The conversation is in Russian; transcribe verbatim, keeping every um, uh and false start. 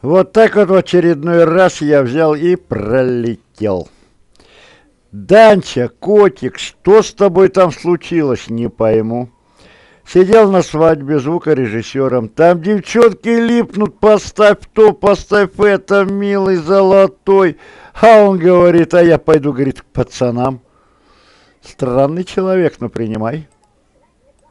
Вот так вот в очередной раз я взял и пролетел. Данча, котик, что с тобой там случилось, не пойму. Сидел на свадьбе звукорежиссером. Там девчонки липнут, поставь то, поставь это, милый золотой. А он говорит, а я пойду, говорит, к пацанам. Странный человек, но принимай.